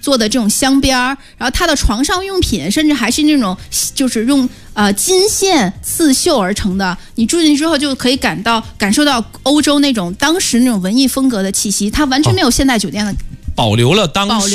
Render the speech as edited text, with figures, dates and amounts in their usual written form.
做的这种镶边儿，然后它的床上用品甚至还是那种就是用金线刺绣而成的。你住进去之后就可以感受到欧洲那种当时那种文艺风格的气息，它完全没有现代酒店的。 保留了当时